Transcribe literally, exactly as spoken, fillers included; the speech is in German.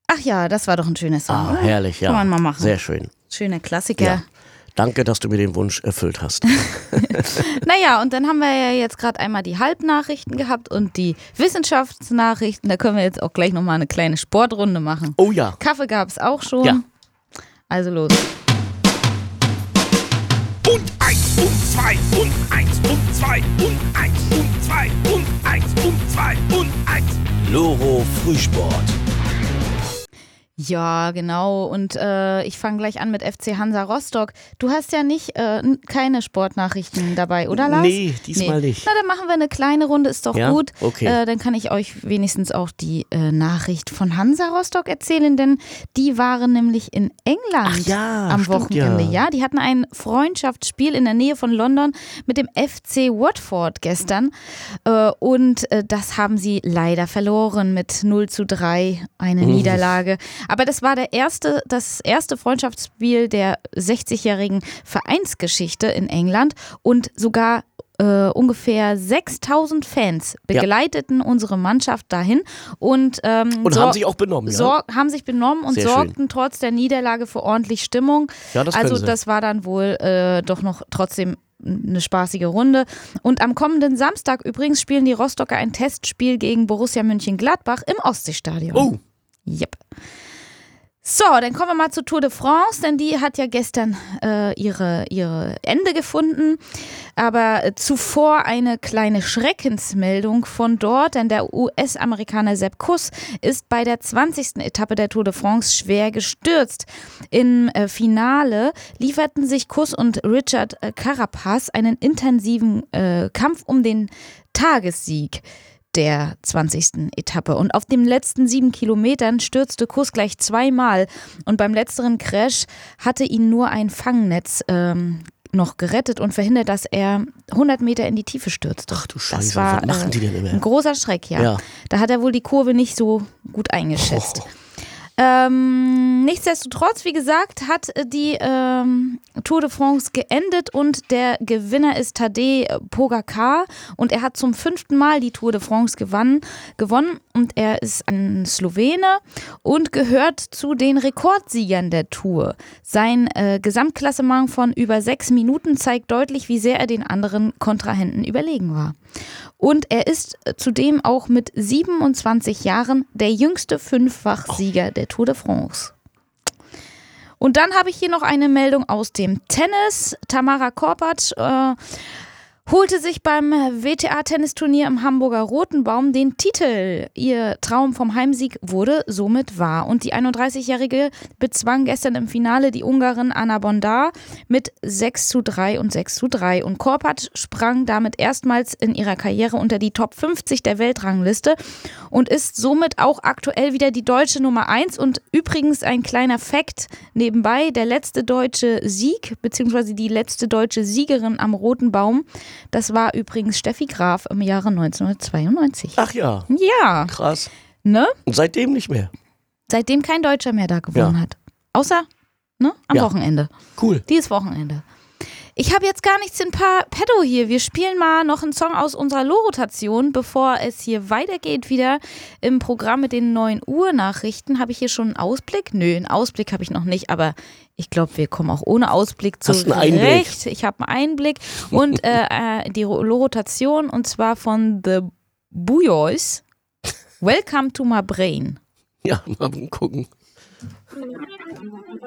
Ach ja, das war doch ein schönes Song. Ah, oder? herrlich, ja. Kann man mal machen. Sehr schön. Schöner Klassiker. Ja. Danke, dass du mir den Wunsch erfüllt hast. Naja, und dann haben wir ja jetzt gerade einmal die Halbnachrichten gehabt und die Wissenschaftsnachrichten. Da können wir jetzt auch gleich nochmal eine kleine Sportrunde machen. Oh ja. Kaffee gab es auch schon. Ja. Also los. Und eins und zwei und eins und zwei und eins und zwei und eins und zwei und eins. Loro Frühsport. Ja, genau. Und äh, ich fange gleich an mit F C Hansa Rostock. Du hast ja nicht äh, keine Sportnachrichten dabei, oder Lars? Nee, diesmal nee. nicht. Na, dann machen wir eine kleine Runde, ist doch Ja? gut. Okay. Äh, dann kann ich euch wenigstens auch die äh, Nachricht von Hansa Rostock erzählen, denn die waren nämlich in England Ach ja, am stimmt Wochenende. ja. Ja, die hatten ein Freundschaftsspiel in der Nähe von London mit dem F C Watford gestern. Äh, und äh, das haben sie leider verloren mit null zu drei, eine Mhm. Niederlage. Aber das war der erste, das erste Freundschaftsspiel der sechzigjährigen Vereinsgeschichte in England und sogar äh, ungefähr sechstausend Fans begleiteten ja. unsere Mannschaft dahin und, ähm, und so, haben sich auch benommen. so, ja? haben sich benommen und Sehr sorgten schön. trotz der Niederlage für ordentlich Stimmung. Ja, das also können sie. das war dann wohl äh, doch noch trotzdem eine spaßige Runde. Und am kommenden Samstag übrigens spielen die Rostocker ein Testspiel gegen Borussia Mönchengladbach im Ostseestadion. Oh. Yep. So, dann kommen wir mal zur Tour de France, denn die hat ja gestern äh, ihre, ihre Ende gefunden. Aber äh, zuvor eine kleine Schreckensmeldung von dort, denn der U S-Amerikaner Sepp Kuss ist bei der zwanzigsten Etappe der Tour de France schwer gestürzt. Im äh, Finale lieferten sich Kuss und Richard äh, Carapaz einen intensiven äh, Kampf um den Tagessieg der zwanzigsten Etappe. Und auf den letzten sieben Kilometern stürzte Kuss gleich zweimal. Und beim letzteren Crash hatte ihn nur ein Fangnetz ähm, noch gerettet und verhindert, dass er hundert Meter in die Tiefe stürzte. Ach du Scheiße, das war, was machen die denn immer? Ein großer Schreck, ja. ja. Da hat er wohl die Kurve nicht so gut eingeschätzt. Oh. Ähm, nichtsdestotrotz, wie gesagt, hat die ähm, Tour de France geendet und der Gewinner ist Tadej Pogačar und er hat zum fünften Mal die Tour de France gewann, gewonnen und er ist ein Slowene und gehört zu den Rekordsiegern der Tour. Sein äh, Gesamtklassement von über sechs Minuten zeigt deutlich, wie sehr er den anderen Kontrahenten überlegen war. Und er ist zudem auch mit siebenundzwanzig Jahren der jüngste Fünffachsieger der Tour de France. Und dann habe ich hier noch eine Meldung aus dem Tennis. Tamara Korpatsch äh, holte sich beim W T A-Tennisturnier im Hamburger Rotenbaum den Titel. Ihr Traum vom Heimsieg wurde somit wahr. Und die einunddreißigjährige bezwang gestern im Finale die Ungarin Anna Bondar mit sechs zu drei und sechs zu drei. Und Korpatsch sprang damit erstmals in ihrer Karriere unter die Top fünfzig der Weltrangliste und ist somit auch aktuell wieder die deutsche Nummer eins. Und übrigens ein kleiner Fakt nebenbei, der letzte deutsche Sieg, beziehungsweise die letzte deutsche Siegerin am Rotenbaum, das war übrigens Steffi Graf im Jahre neunzehnhundertzweiundneunzig. Ach ja. Ja. Krass. Ne? Und seitdem nicht mehr. Seitdem kein Deutscher mehr da gewonnen Ja. hat. Außer ne, am Ja. Wochenende. Cool. Dieses Wochenende. Ich habe jetzt gar nichts in pa- Pedo hier. Wir spielen mal noch einen Song aus unserer Loro-Tation, bevor es hier weitergeht wieder im Programm mit den neun Uhr Nachrichten. Habe ich hier schon einen Ausblick? Nö, einen Ausblick habe ich noch nicht, aber ich glaube, wir kommen auch ohne Ausblick Hast einen Einblick? zurecht. Ich habe einen Einblick und äh, äh, die Loro-Tation und zwar von The Bujois. Welcome to my brain. Ja, mal gucken.